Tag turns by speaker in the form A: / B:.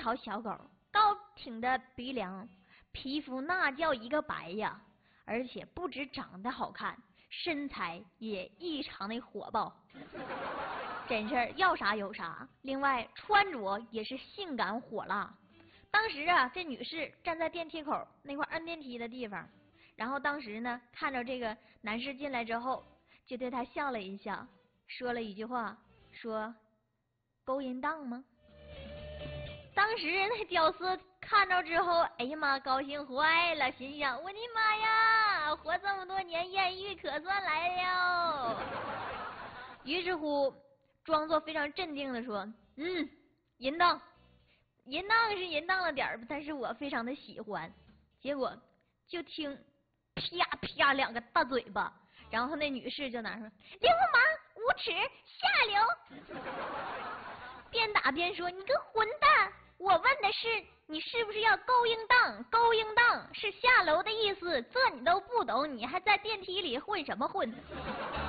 A: 条小狗，高挺的鼻梁，皮肤那叫一个白呀，而且不止长得好看，身材也异常的火爆。真事儿，要啥有啥。另外穿着也是性感火辣。当时啊，这女士站在电梯口那块按电梯的地方，然后当时呢看着这个男士进来之后，就对他笑了一笑，说了一句话，说勾引当吗？当时那屌丝看着之后，哎呀妈，高兴坏了，心想我的妈呀，活这么多年艳遇可算来了。于是乎装作非常镇定的说，淫荡是淫荡了点儿，但是我非常的喜欢。结果就听啪啪两个大嘴巴，然后那女士就拿说流氓无耻下流，边打边说你个混蛋，我问的是你是不是要勾应当，勾应当是下楼的意思，这你都不懂，你还在电梯里混什么混？